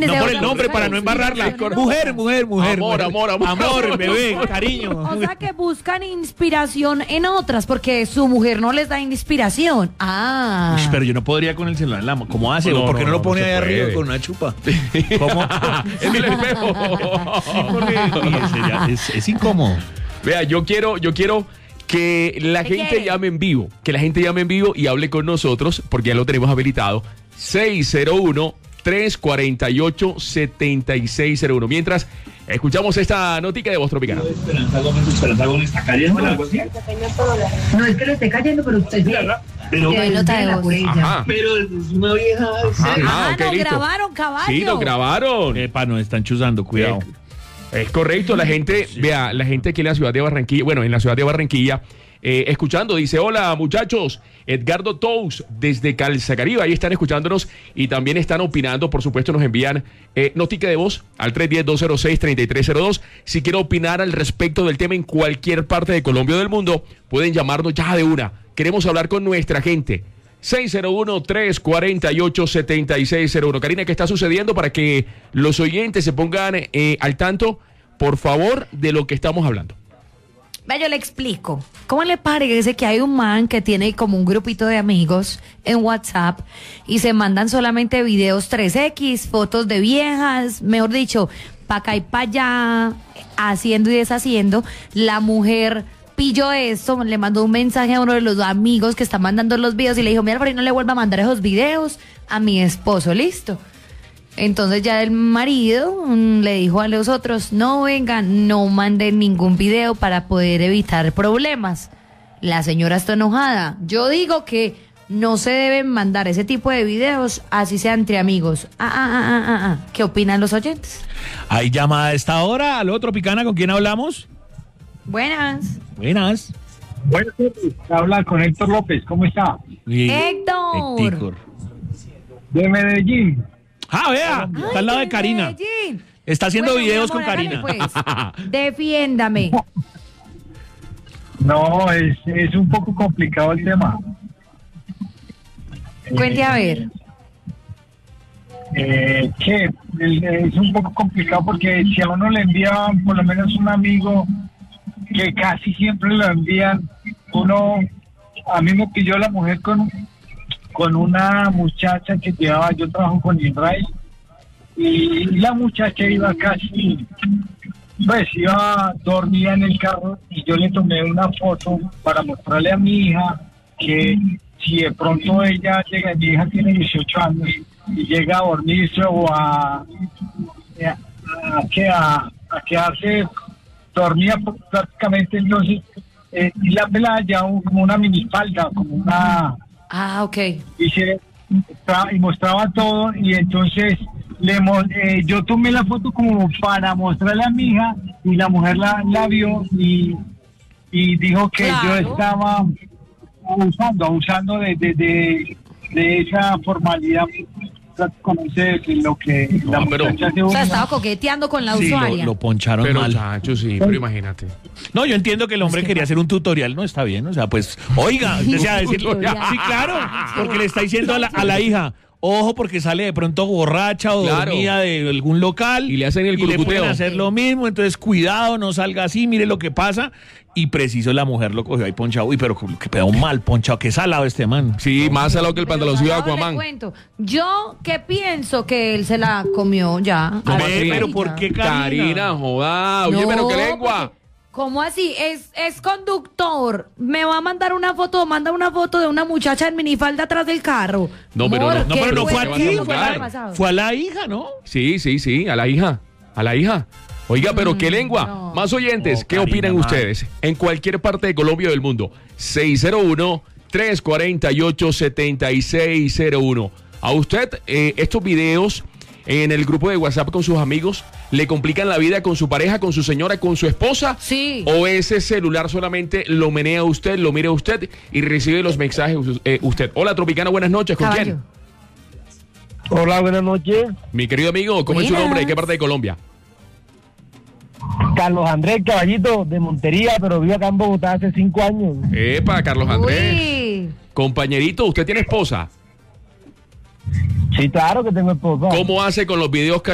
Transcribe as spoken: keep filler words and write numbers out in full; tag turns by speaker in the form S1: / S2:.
S1: imagínese.
S2: No por el nombre, para no embarrarla. Mujer, mujer, mujer.
S3: Amor, amor, amor.
S2: Amor, bebé, cariño.
S1: O sea que buscan inspiración en otras porque su mujer no les da inspiración. Ah.
S2: Uy, pero yo no podría con el celular en la mano. ¿Cómo hace?
S3: No,
S2: ¿Por qué no,
S3: no,
S2: lo
S3: no,
S2: pone
S3: no
S2: ahí
S3: se
S2: arriba
S3: puede.
S2: con una chupa? ¿Cómo?
S3: En el espejo.
S2: Porque, uy, ese ya es, es incómodo.
S3: Vea, yo quiero, yo quiero que la
S1: ¿Qué
S3: gente
S1: quiere?
S3: llame en vivo, que la gente llame en vivo y hable con nosotros, porque ya lo tenemos habilitado. seis cero uno, tres cuatro ocho, siete seis cero uno. Mientras escuchamos esta notica de Voz Tropicana.
S4: Esperanza Gómez, Esperanza Gómez está cayendo, algo así.
S5: No es que le esté cayendo, pero usted sí.
S4: Pero,
S1: Qué nota de
S5: Vela
S1: voz.
S5: por ella.
S3: Ajá.
S4: pero es una vieja.
S3: Ajá.
S1: Ah,
S3: ok,
S1: no,
S3: listo.
S1: grabaron, caballo.
S3: Sí, lo grabaron.
S2: Epa, nos están chuzando, cuidado.
S3: Es correcto, la gente, vea, la gente aquí en la ciudad de Barranquilla, bueno, en la ciudad de Barranquilla, eh, escuchando, dice, hola muchachos, Edgardo Tous desde Calzacaribe, ahí están escuchándonos y también están opinando, por supuesto nos envían eh, notica de voz al tres uno cero, dos cero seis, tres tres cero dos, si quieren opinar al respecto del tema en cualquier parte de Colombia o del mundo, pueden llamarnos ya de una, queremos hablar con nuestra gente. seis cero uno, tres cuatro ocho, siete seis cero uno. Karina, ¿qué está sucediendo para que los oyentes se pongan eh, al tanto, por favor, de lo que estamos hablando?
S1: Vea, yo le explico. ¿Cómo le parece que hay un man que tiene como un grupito de amigos en WhatsApp y se mandan solamente videos tres equis, fotos de viejas, mejor dicho, pa' acá y pa' allá, haciendo y deshaciendo? La mujer pilló esto, le mandó un mensaje a uno de los amigos que está mandando los videos y le dijo, mira, por ahí no le vuelva a mandar esos videos a mi esposo, listo. Entonces ya el marido mm, le dijo a los otros, no vengan, no manden ningún video para poder evitar problemas. La señora está enojada. Yo digo que no se deben mandar ese tipo de videos, así sea entre amigos. Ah, ah, ah, ah, ah, ah. ¿Qué opinan los oyentes?
S2: Hay llamada a esta hora. Aló, Tropicana, ¿con quién hablamos?
S1: Buenas.
S2: Buenas.
S4: Buenas tardes, habla con Héctor López, ¿cómo está?
S2: Y-
S1: Héctor.
S2: Héctor.
S4: De Medellín.
S2: Ah, vea, está al lado de Karina.
S1: Medellín.
S2: Está haciendo
S1: Bueno, mi
S2: videos
S1: amor,
S2: con Karina.
S1: hágale, pues. Defiéndame.
S4: No, es, es un poco complicado el tema.
S1: Cuente a ver.
S4: Eh, que el- es un poco complicado porque si a uno le envían por lo menos un amigo, que casi siempre lo envían, uno, a mí me pilló la mujer con, con una muchacha que llevaba, yo trabajo con Israel, y la muchacha iba casi, pues iba dormida en el carro y yo le tomé una foto para mostrarle a mi hija que si de pronto ella llega, mi hija tiene dieciocho años y llega a dormirse o a, a, a, que a, a quedarse dormida prácticamente, entonces eh, y la pelada ya un- como una minifalda, como una,
S1: Ah, ok.
S4: y, se, y mostraba todo y entonces le mo- eh, yo tomé la foto como para mostrarle a mi hija y la mujer la, la vio y, y dijo que
S1: Claro.
S4: yo estaba abusando, abusando de, de, de, de esa formalidad prácticamente de lo que la
S3: No, pero-
S4: muchacha se
S1: O sea,
S4: usa.
S1: estaba coqueteando con la
S2: Sí, lo,
S1: usuaria.
S2: lo poncharon
S3: Pero,
S2: mal.
S3: chacho, sí, pero imagínate.
S2: No, yo entiendo que el hombre
S1: Es que
S2: quería
S1: pa-
S2: hacer un tutorial, no está bien, o sea, pues, oiga, desea decir,
S1: Tutorial.
S2: sí, claro, porque le está diciendo a la, a la hija, ojo, porque sale de pronto borracha o
S3: Claro.
S2: dormida de algún local
S3: Y le hacen el
S2: y le
S3: curucuteo.
S2: pueden hacer lo mismo, entonces cuidado, no salga así, mire lo que pasa, y preciso la mujer lo cogió ahí ponchado, uy, pero que quedó mal ponchado, qué salado este man.
S3: Sí, más salado que el pantaloncillo de
S1: Pero ahora le
S3: Aquaman.
S1: cuento. Yo que pienso que él se la comió ya.
S3: ¿Cómo
S1: A ver,
S3: así?
S2: Pero
S1: ya.
S2: ¿por qué Karina?
S3: Karina, joda. Oye,
S1: No,
S3: pero qué lengua.
S1: porque- ¿Cómo así? Es, es conductor. Me va a mandar una foto, manda una foto de una muchacha en minifalda atrás del carro.
S3: No, pero
S1: Amor,
S3: no,
S2: No,
S1: ¿qué
S2: pero no fue
S1: fue?
S2: aquí,
S1: ¿Qué
S3: a
S2: fue a,
S1: fue
S2: la,
S1: pasado?
S2: fue a la hija, ¿no?
S3: Sí, sí, sí, a la hija. A la hija. Oiga, pero qué lengua.
S1: no.
S3: Más oyentes,
S2: No,
S3: ¿qué
S2: Karina,
S3: opinan
S2: mal.
S3: ustedes? En cualquier parte de Colombia o del mundo. seis cero uno, tres cuatro ocho, siete seis cero uno. A usted, eh, estos videos en el grupo de WhatsApp con sus amigos, ¿le complican la vida con su pareja, con su señora, con su esposa?
S1: Sí.
S3: ¿O ese celular solamente lo menea usted, lo mira usted y recibe los mensajes eh, usted? Hola, Tropicana, buenas noches. ¿Con
S1: Caballo.
S3: quién?
S4: Hola, buenas noches.
S3: Mi querido amigo, ¿cómo es su
S1: Buenas.
S3: nombre? ¿De qué parte de Colombia?
S4: Carlos Andrés Caballito de Montería, pero vivo acá en Bogotá hace cinco años.
S3: Epa, Carlos Andrés.
S1: Uy.
S3: Compañerito, ¿usted tiene esposa?
S4: Sí, claro que tengo esposa.
S3: ¿Cómo hace con los videos